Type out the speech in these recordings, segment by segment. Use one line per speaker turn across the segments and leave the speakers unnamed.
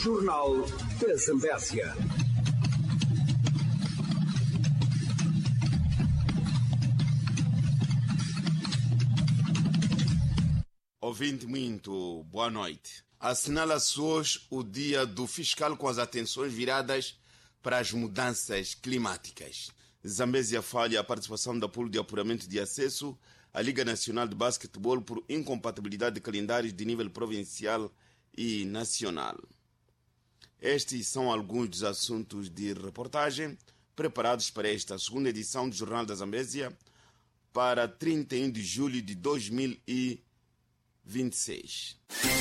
Jornal da Zambésia.
Ouvinte muito, boa noite. Assinala-se hoje o Dia do Fiscal com as atenções viradas para as mudanças climáticas. Zambésia falha a participação da Pool de Apuramento de Acesso à Liga Nacional de Basquetebol por incompatibilidade de calendários de nível provincial e nacional. Estes são alguns dos assuntos de reportagem preparados para esta segunda edição do Jornal da Zambésia para 31 de julho de 2026.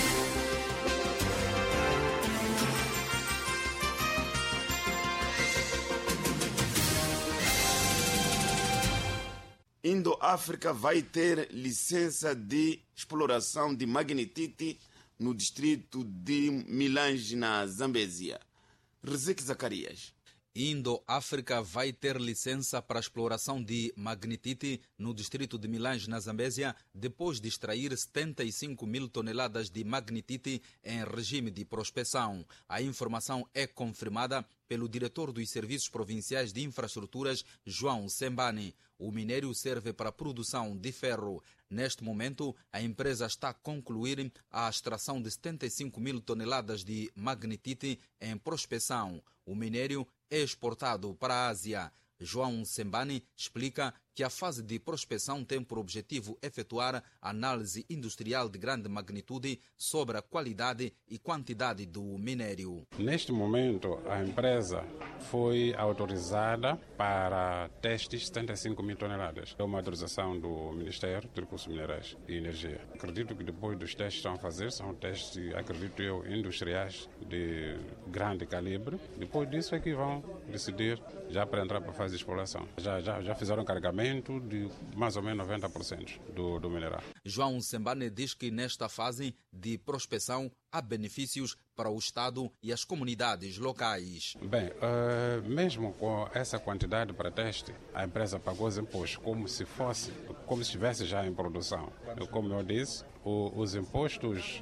Indo-África vai ter licença de exploração de magnetite no distrito de Milange, na Zambésia. Rezeque Zacarias.
Indo-África vai ter licença para exploração de magnetite no distrito de Milange, na Zambésia, depois de extrair 75 mil toneladas de magnetite em regime de prospecção. A informação é confirmada pelo diretor dos Serviços Provinciais de Infraestruturas, João Sembani. O minério serve para a produção de ferro. Neste momento, a empresa está a concluir a extração de 75 mil toneladas de magnetite em prospecção. O minério é exportado para a Ásia. João Sembani explica que a fase de prospecção tem por objetivo efetuar análise industrial de grande magnitude sobre a qualidade e quantidade do minério.
Neste momento, a empresa foi autorizada para testes 75 mil toneladas. É uma autorização do Ministério de Recursos Minerais e Energia. Acredito que depois dos testes que estão a fazer, são testes, acredito eu, industriais de grande calibre. Depois disso é que vão decidir já para entrar para a fase de exploração. Já fizeram carregamento de mais ou menos 90% do mineral.
João Sembane diz que nesta fase de prospecção há benefícios para o Estado e as comunidades locais.
Bem, mesmo com essa quantidade para teste, a empresa pagou os impostos como se estivesse já em produção. Como eu disse, os impostos,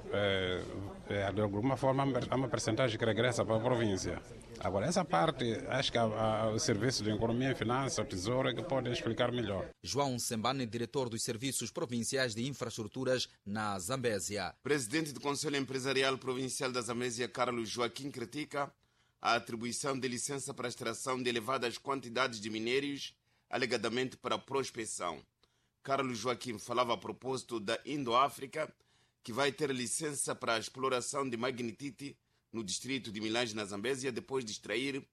de alguma forma, há uma percentagem que regressa para a província. Agora, essa parte, acho que o Serviço de Economia e Finanças, o Tesouro, é que pode explicar melhor.
João Sembane, diretor dos Serviços Provinciais de Infraestruturas na Zambésia.
Presidente do Conselho Empresarial Provincial da Zambésia, Carlos Joaquim, critica a atribuição de licença para a extração de elevadas quantidades de minérios, alegadamente para prospecção. Carlos Joaquim falava a propósito da Indo-África, que vai ter licença para a exploração de magnetite no distrito de Milange, na Zambésia, depois de extrair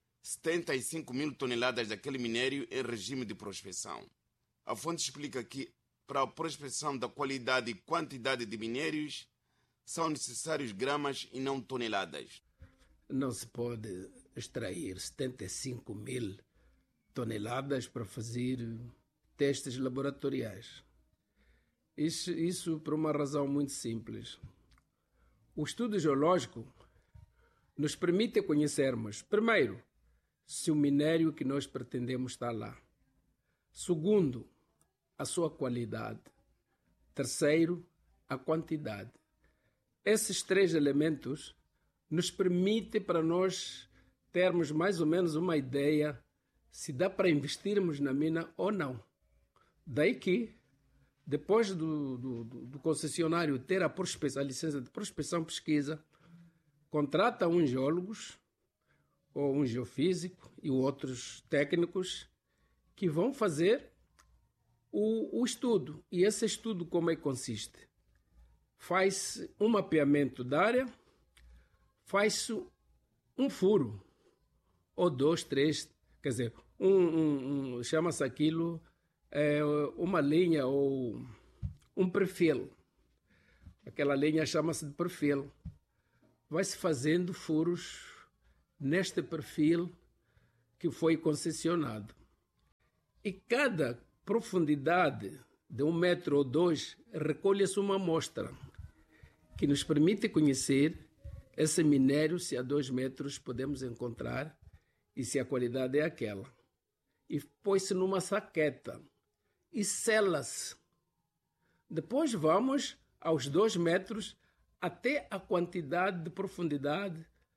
75 mil toneladas daquele minério em regime de prospecção. A fonte explica que, para a prospecção da qualidade e quantidade de minérios, são necessários gramas e não toneladas.
Não se pode extrair 75 mil toneladas para fazer testes laboratoriais. Isso por uma razão muito simples. O estudo geológico nos permite conhecermos, primeiro, se o minério que nós pretendemos está lá. Segundo, a sua qualidade. Terceiro, a quantidade. Esses três elementos nos permitem para nós termos mais ou menos uma ideia se dá para investirmos na mina ou não. Daí que, depois do concessionário ter a licença de prospecção pesquisa, contrata uns geólogos ou um geofísico e outros técnicos que vão fazer o estudo. E esse estudo como é que consiste? Faz um mapeamento da área, faz um furo, ou dois, três, quer dizer, chama-se aquilo uma linha ou um perfil. Aquela linha chama-se de perfil. Vai-se fazendo furos neste perfil que foi concessionado. E cada profundidade de 1 metro ou 2 recolhe-se uma amostra que nos permite conhecer esse minério, se a 2 metros podemos encontrar e se a qualidade é aquela. E põe-se numa saqueta e sela-se. Depois vamos aos 2 metros até a quantidade de profundidade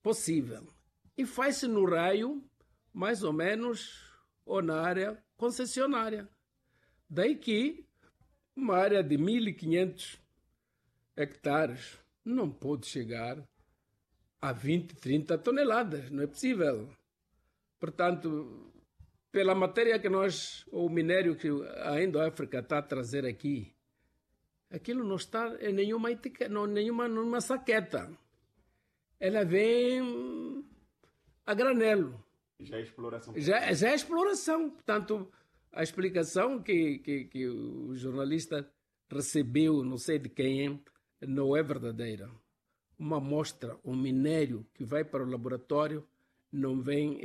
possível. E faz-se no raio, mais ou menos, ou na área concessionária. Daí que uma área de 1.500 hectares não pode chegar a 20, 30 toneladas. Não é possível. Portanto, pela matéria que o minério que a Indo-África está a trazer aqui, aquilo não está em nenhuma etiqueta, numa saqueta. Ela vem a granelo.
Já é exploração.
Já é exploração. Portanto, a explicação que o jornalista recebeu, não sei de quem, não é verdadeira. Uma amostra, um minério que vai para o laboratório não vem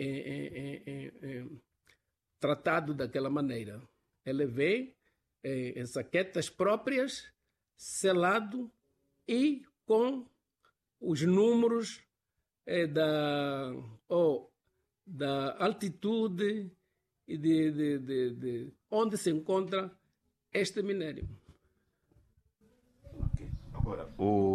tratado daquela maneira. Ele vem em saquetas próprias, selado e com os números da altitude e de onde se encontra este minério.
Agora,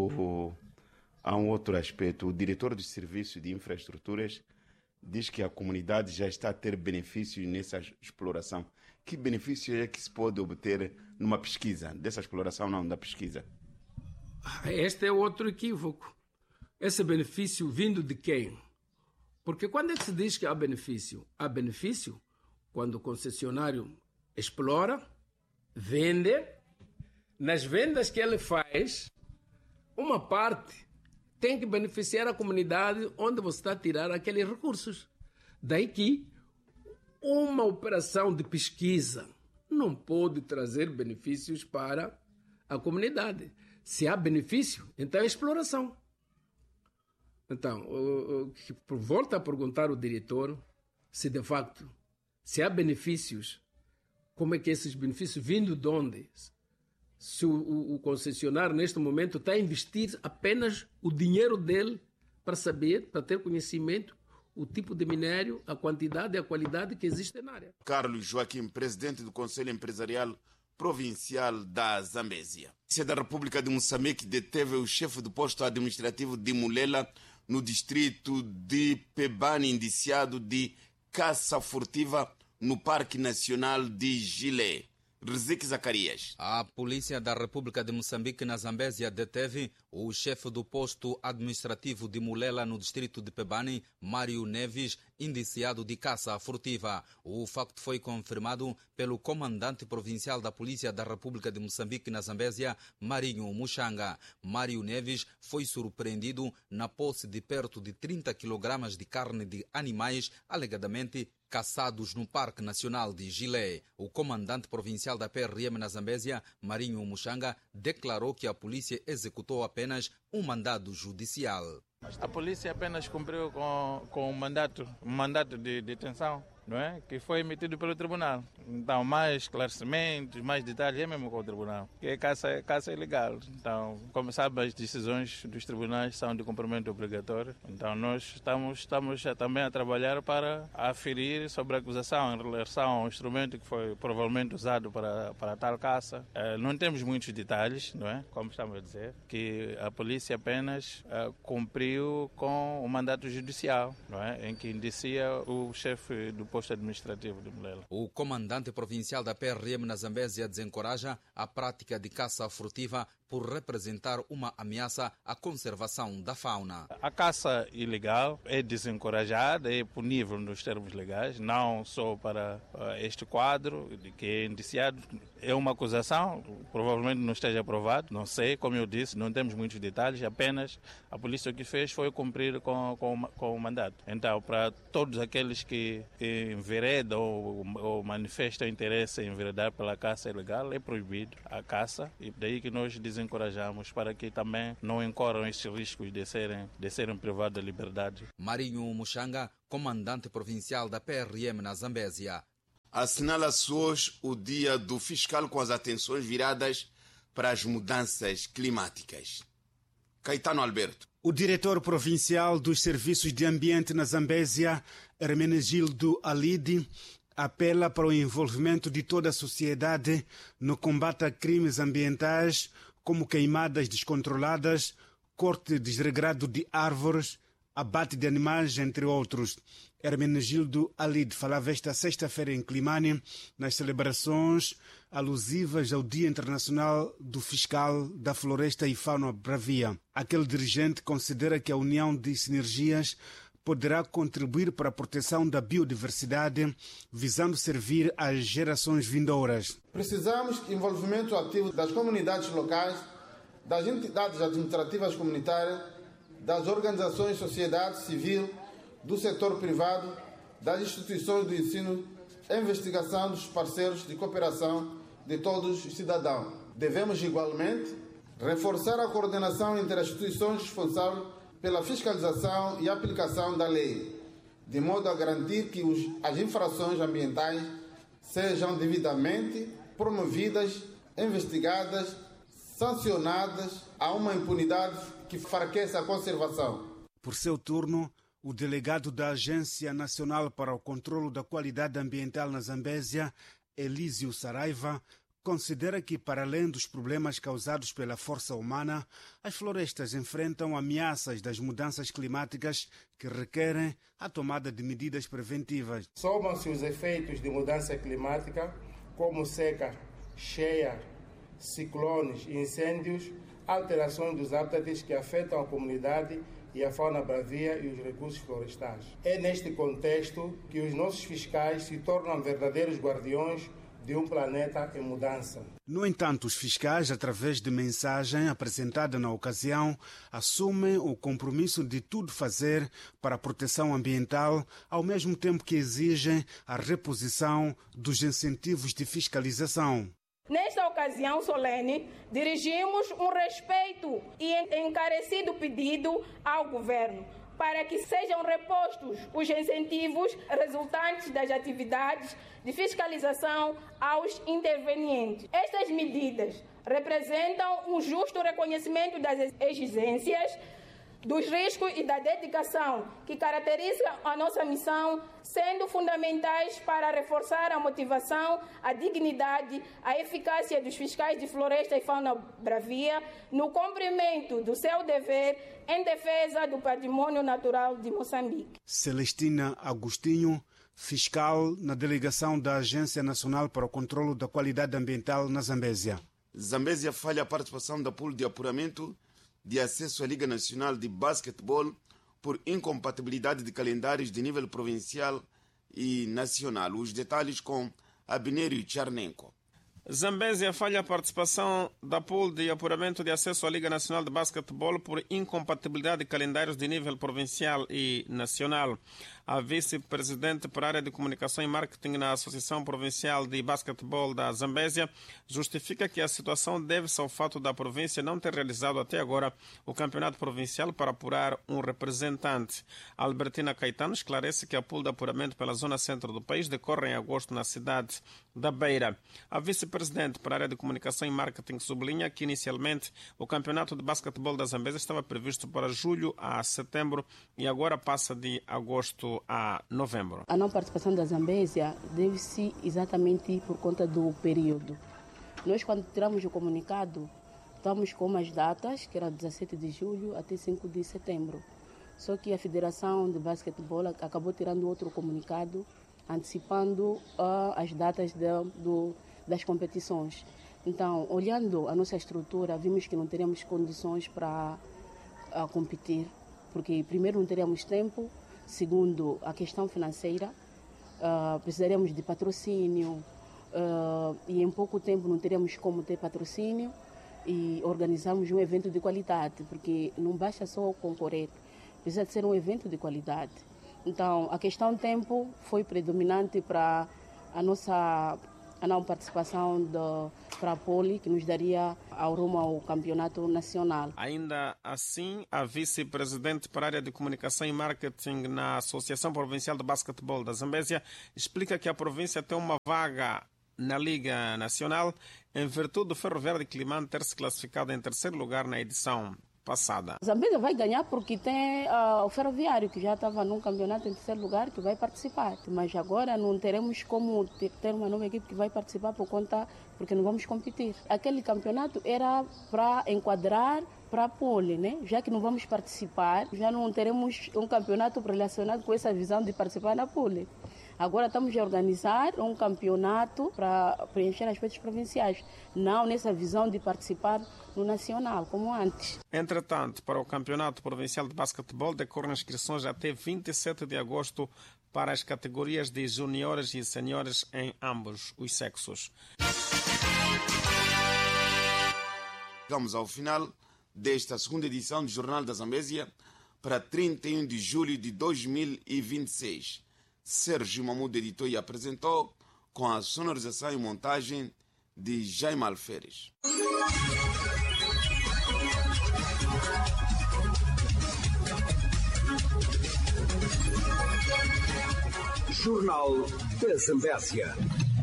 há um outro aspecto. O diretor de Serviços de Infraestruturas diz que a comunidade já está a ter benefícios nessa exploração. Que benefício é que se pode obter numa pesquisa, dessa exploração, não da pesquisa?
Este é outro equívoco. Esse benefício vindo de quem? Porque quando é que se diz que há benefício? Há benefício quando o concessionário explora, vende. Nas vendas que ele faz, uma parte tem que beneficiar a comunidade onde você está a tirar aqueles recursos. Daí que uma operação de pesquisa não pode trazer benefícios para a comunidade. Se há benefício, então é exploração. Então, volto a perguntar ao diretor se de facto, se há benefícios, como é que esses benefícios vindo de onde? Se o concessionário neste momento está a investir apenas o dinheiro dele para saber, para ter conhecimento, o tipo de minério, a quantidade e a qualidade que existe na área.
Carlos Joaquim, presidente do Conselho Empresarial Provincial da Zambésia. A Polícia da República de Moçambique deteve o chefe do posto administrativo de Mulela, no distrito de Pebane, indiciado de caça furtiva no Parque Nacional de Gilé. Riziki Zacarias.
A Polícia da República de Moçambique, na Zambésia, deteve o chefe do posto administrativo de Mulela, no distrito de Pebane, Mário Neves, indiciado de caça furtiva. O facto foi confirmado pelo comandante provincial da Polícia da República de Moçambique, na Zambésia, Marinho Muxanga. Mário Neves foi surpreendido na posse de perto de 30 kg de carne de animais, alegadamente caçados no Parque Nacional de Gilé. O comandante provincial da PRM na Zambésia, Marinho Muxanga, declarou que a polícia executou apenas um mandado judicial.
A polícia apenas cumpriu com um mandato de detenção, não é? Que foi emitido pelo tribunal. Então, mais esclarecimentos, mais detalhes é mesmo com o tribunal. Que é caça ilegal. Então, como sabe, as decisões dos tribunais são de cumprimento obrigatório. Então, nós estamos também a trabalhar para aferir sobre a acusação em relação ao instrumento que foi provavelmente usado para tal caça. Não temos muitos detalhes, não é? Como estamos a dizer, que a polícia apenas cumpriu com o mandato judicial, não é? Em que indicia o chefe do posto administrativo de Mulela.
O comandante provincial da PRM na Zambésia desencoraja a prática de caça furtiva por representar uma ameaça à conservação da fauna.
A caça ilegal é desencorajada, é punível nos termos legais, não só para este quadro que é indiciado. É uma acusação, provavelmente não esteja aprovado, não sei, como eu disse, não temos muitos detalhes, apenas a polícia o que fez foi cumprir com o mandato. Então, para todos aqueles que enveredam ou manifestam interesse em enveredar pela caça ilegal, é proibido a caça, e daí que nós desencorajamos para que também não incorram esses riscos de serem privados da liberdade.
Marinho Muxanga, comandante provincial da PRM na Zambésia.
Assinala-se hoje o Dia do Fiscal, com as atenções viradas para as mudanças climáticas. Caetano Alberto.
O diretor provincial dos Serviços de Ambiente na Zambésia, Hermenegildo Alidi, apela para o envolvimento de toda a sociedade no combate a crimes ambientais, como queimadas descontroladas, corte desregrado de árvores, abate de animais, entre outros. Hermenegildo Alid falava esta sexta-feira em Climane, nas celebrações alusivas ao Dia Internacional do Fiscal da Floresta e Fauna Bravia. Aquele dirigente considera que a união de sinergias poderá contribuir para a proteção da biodiversidade, visando servir às gerações vindouras.
Precisamos de envolvimento ativo das comunidades locais, das entidades administrativas comunitárias, das organizações da sociedade civil, do setor privado, das instituições do ensino, a investigação dos parceiros de cooperação de todos os cidadãos. Devemos, igualmente, reforçar a coordenação entre as instituições responsáveis pela fiscalização e aplicação da lei, de modo a garantir que as infrações ambientais sejam devidamente promovidas, investigadas, sancionadas a uma impunidade que enfraqueça a conservação.
Por seu turno, o delegado da Agência Nacional para o Controlo da Qualidade Ambiental na Zambésia, Elísio Saraiva, considera que, para além dos problemas causados pela força humana, as florestas enfrentam ameaças das mudanças climáticas que requerem a tomada de medidas preventivas.
Somam-se os efeitos de mudança climática, como seca, cheia, ciclones e incêndios, alterações dos hábitats que afetam a comunidade e a fauna bravia e os recursos florestais. É neste contexto que os nossos fiscais se tornam verdadeiros guardiões de um planeta em mudança.
No entanto, os fiscais, através de mensagem apresentada na ocasião, assumem o compromisso de tudo fazer para a proteção ambiental, ao mesmo tempo que exigem a reposição dos incentivos de fiscalização.
Nesta ocasião solene, dirigimos um respeito e encarecido pedido ao Governo para que sejam repostos os incentivos resultantes das atividades de fiscalização aos intervenientes. Estas medidas representam um justo reconhecimento das exigências, dos riscos e da dedicação que caracterizam a nossa missão, sendo fundamentais para reforçar a motivação, a dignidade, a eficácia dos fiscais de floresta e fauna bravia no cumprimento do seu dever em defesa do patrimônio natural de Moçambique.
Celestina Agostinho, fiscal na delegação da Agência Nacional para o Controlo da Qualidade Ambiental na Zambésia.
Zambésia falha a participação da pool de apuramento de acesso à Liga Nacional de Basquetebol por incompatibilidade de calendários de nível provincial e nacional. Os detalhes com Abnerio Tcharnenko.
Zambésia falha a participação da pool de apuramento de acesso à Liga Nacional de Basquetebol por incompatibilidade de calendários de nível provincial e nacional. A vice-presidente para a área de comunicação e marketing na Associação Provincial de Basquetebol da Zambésia justifica que a situação deve-se ao fato da província não ter realizado até agora o campeonato provincial para apurar um representante. Albertina Caetano esclarece que a pool de apuramento pela zona centro do país decorre em agosto na cidade da Beira. A vice-presidente para a área de comunicação e marketing sublinha que inicialmente o campeonato de basquetebol da Zambésia estava previsto para julho a setembro e agora passa de agosto a novembro.
A não participação da Zambésia deve-se exatamente por conta do período. Nós, quando tiramos o comunicado, estamos com umas datas, que era 17 de julho até 5 de setembro. Só que a Federação de Basquetebol acabou tirando outro comunicado, antecipando as datas das competições. Então, olhando a nossa estrutura, vimos que não teríamos condições para competir, porque primeiro não teríamos tempo, segundo a questão financeira, precisaríamos de patrocínio e em pouco tempo não teríamos como ter patrocínio e organizarmos um evento de qualidade, porque não basta só concorrer, precisa de ser um evento de qualidade. Então, a questão tempo foi predominante para a não participação para a Poli, que nos daria ao rumo ao campeonato nacional.
Ainda assim, a vice-presidente para a área de comunicação e marketing na Associação Provincial de Basquetebol da Zambésia explica que a província tem uma vaga na Liga Nacional em virtude do Ferroviário de Climane ter se classificado em terceiro lugar na edição passada.
A Zambésia vai ganhar porque tem o Ferroviário, que já estava num campeonato em terceiro lugar, que vai participar. Mas agora não teremos como ter uma nova equipe que vai participar porque não vamos competir. Aquele campeonato era para enquadrar para a pole, né? Já que não vamos participar, já não teremos um campeonato relacionado com essa visão de participar na pole. Agora estamos a organizar um campeonato para preencher aspectos provinciais, não nessa visão de participar no nacional, como antes.
Entretanto, para o Campeonato Provincial de Basquetebol, decorrem inscrições até 27 de agosto para as categorias de juniores e seniores em ambos os sexos.
Chegamos ao final desta segunda edição do Jornal da Zambésia para 31 de julho de 2026. Sérgio Mamudo editou e apresentou com a sonorização e montagem de Jaime Alferes.
Jornal da Zambésia.